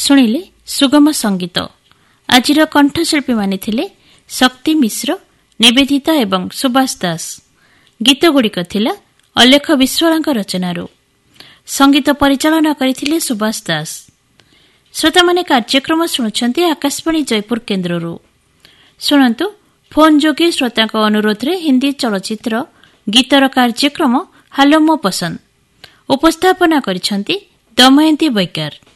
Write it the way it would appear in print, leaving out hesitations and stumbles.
ଶୁଣିଲେ ସୁଗମ ସଙ୍ଗୀତ। ଆଜିର କଣ୍ଠଶିଳ୍ପୀମାନେ ଥିଲେ ଶକ୍ତି ମିଶ୍ର, ନିବେଦିତା ଏବଂ ସୁବାସ ଦାସ। ଗୀତଗୁଡ଼ିକ ଥିଲା ଅଲେଖ ବିଶ୍ୱାଳଙ୍କ ରଚନାରୁ। ସଙ୍ଗୀତ ପରିଚାଳନା କରିଥିଲେ ସୁବାସ ଦାସ। ଶ୍ରୋତାମାନେ କାର୍ଯ୍ୟକ୍ରମ ଶୁଣୁଛନ୍ତି ଆକାଶବାଣୀ ଜୟପୁର କେନ୍ଦ୍ରରୁ। ଶୁଣନ୍ତୁ ଫୋନ୍ ଯୋଗେ ଶ୍ରୋତାଙ୍କ ଅନୁରୋଧରେ ହିନ୍ଦୀ ଚଳଚ୍ଚିତ୍ର ଗୀତର କାର୍ଯ୍ୟକ୍ରମ ହାଲୋ ମୋ ପସନ୍ଦ। ଉପସ୍ଥାପନା କରିଛନ୍ତି ଦମୟନ୍ତୀ ବୈକାର।